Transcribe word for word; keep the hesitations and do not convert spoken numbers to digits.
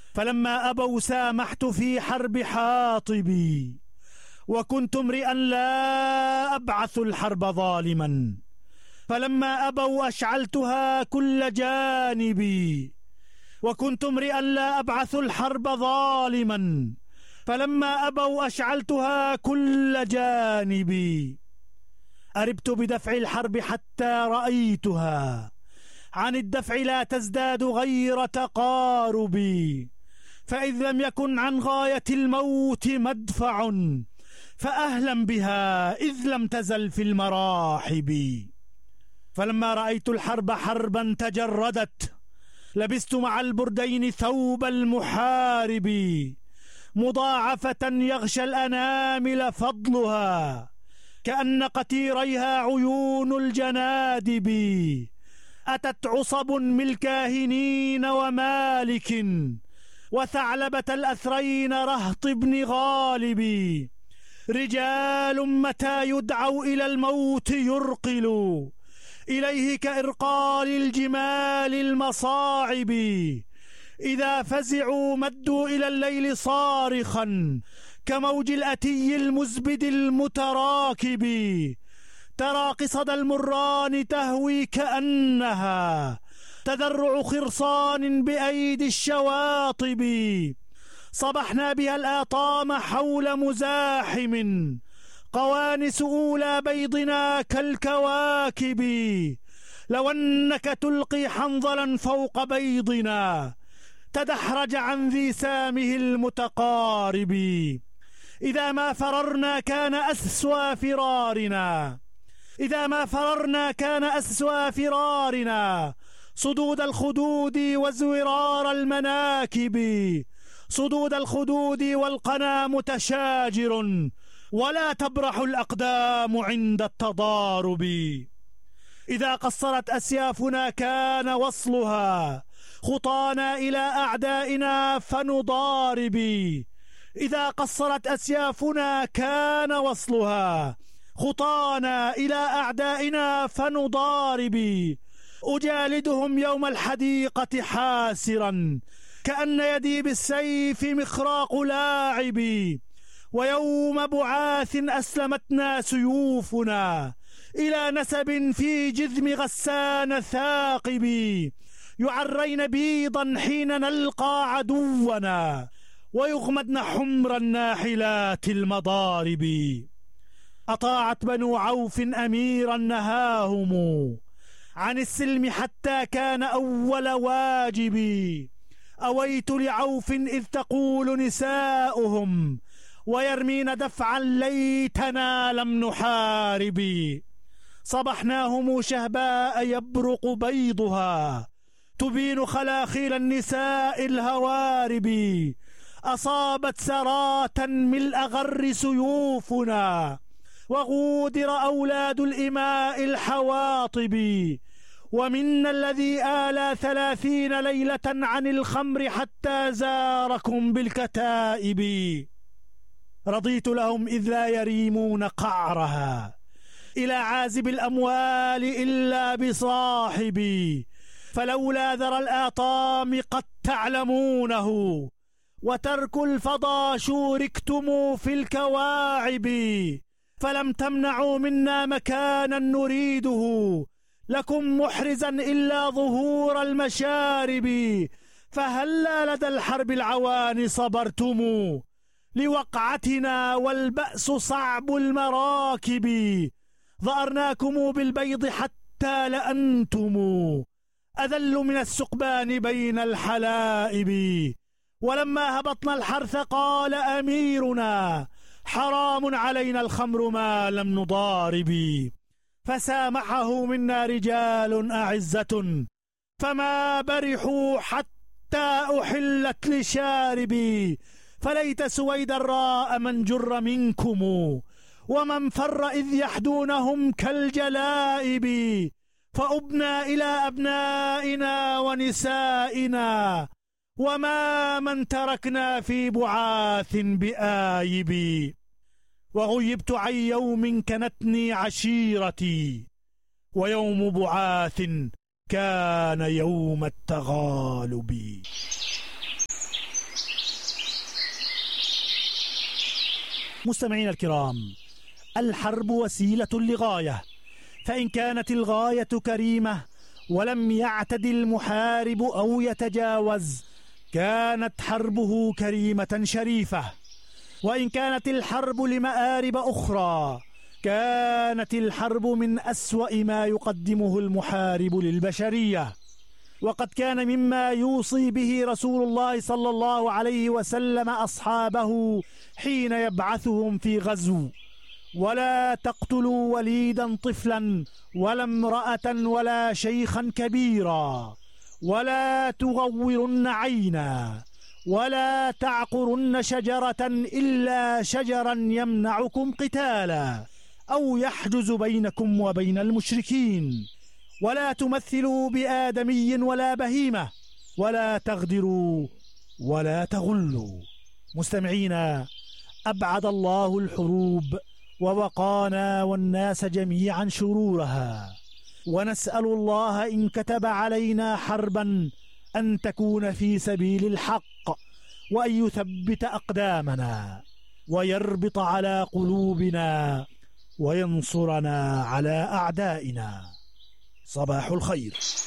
فلما أبوا سامحت في حرب حاطبي، وكنت امرئا لا أبعث الحرب ظالما. فلما أبوا أشعلتها كل جانبي، وكنت امرئا لا أبعث الحرب ظالما. فلما أبوا أشعلتها كل جانبي. أربت بدفع الحرب حتى رأيتها، عن الدفع لا تزداد غير تقاربي. فإذ لم يكن عن غاية الموت مدفع، فأهلا بها إذ لم تزل في المراحب. فلما رأيت الحرب حربا تجردت، لبست مع البردين ثوب المحارب. مضاعفة يغشى الأنامل فضلها، كأن قتيريها عيون الجنادب. أتت عصب من الكاهنين ومالك، وثعلبة الأثرين رهط بن غالب. رجال متى يدعوا إلى الموت يرقلوا، إليه كإرقال الجمال المصاعب. إذا فزعوا مدوا إلى الليل صارخا، كموج الأتي المزبد المتراكب. ترى قصد المران تهوي كأنها تذرع خرصان بأيدي الشواطب. صبحنا بها الآطام حول مزاحم، قوانس أولى بيضنا كالكواكب. لو أنك تلقي حنظلا فوق بيضنا، تدحرج عن ذي سامه المتقارب. إذا ما فررنا كان أسوى فرارنا، إذا ما فررنا كان أسوى فرارنا. صدود الخدود وزورار المناكب، صدود الخدود والقنا متشاجر، ولا تبرح الأقدام عند التضارب. إذا قصرت أسيافنا كان وصلها خطانا إلى أعدائنا فنضارب. إذا قصرت أسيافنا كان وصلها خطانا إلى أعدائنا فنضارب. أجالدهم يوم الحديقة حاسرا، كأن يدي بالسيف مخراق لاعبي. ويوم بعاث أسلمتنا سيوفنا إلى نسب في جذم غسان ثاقب. يعرين بيضا حين نلقى عدونا، ويغمدن حمر الناحلات المضارب. أطاعت بنو عوف أميرا نهاهم عن السلم حتى كان أول واجب. أويت لعوف إذ تقول نساؤهم، ويرمين دفعا ليتنا لم نحارب. صبحناهم شهباء يبرق بيضها، تبين خلاخيل النساء الهوارب. أصابت سراة ملء غر سيوفنا، وغودر أولاد الإماء الحواطب. ومنا الذي آلى ثلاثين ليلة عن الخمر حتى زاركم بالكتائب. رضيت لهم إذ لا يريمون قعرها إلى عازب الأموال إلا بصاحبي. فلولا ذرى الآطام قد تعلمونه، وترك الفضا شوركتم في الكواعب. فلم تمنعوا منا مكانا نريده لكم محرزا إلا ظهور المشارب. فهلا لدى الحرب العوان صبرتم لوقعتنا، والبأس صعب المراكب. ظأرناكم بالبيض حتى لأنتم أذل من السقبان بين الحلائب. ولما هبطنا الحرث قال أميرنا حرام علينا الخمر ما لم نضارب. فسامحه منا رجال أعزة، فما برحوا حتى أحلت لشاربي. فليت سويد الراء من جر منكم، ومن فر إذ يحدونهم كالجلائب. فأبنا إلى أبنائنا ونسائنا، وما من تركنا في بعاث بآيب. وغيبت عن يوم كنتني عشيرتي، ويوم بعاث كان يوم التغالب. مستمعين الكرام، الحرب وسيلة لغاية، فإن كانت الغاية كريمة ولم يعتد المحارب أو يتجاوز كانت حربه كريمة شريفة، وإن كانت الحرب لمآرب أخرى كانت الحرب من أسوأ ما يقدمه المحارب للبشرية. وقد كان مما يوصي به رسول الله صلى الله عليه وسلم أصحابه حين يبعثهم في غزو: ولا تقتلوا وليدا طفلا ولا امرأة ولا شيخا كبيرا، ولا تغورن عينا، ولا تعقرن شجرة إلا شجرا يمنعكم قتالا أو يحجز بينكم وبين المشركين، ولا تمثلوا بآدمي ولا بهيمة، ولا تغدروا ولا تغلوا. مستمعينا، أبعد الله الحروب ووقانا والناس جميعا شرورها، ونسأل الله إن كتب علينا حربا أن تكون في سبيل الحق، وأن يثبت أقدامنا ويربط على قلوبنا وينصرنا على أعدائنا. صباح الخير.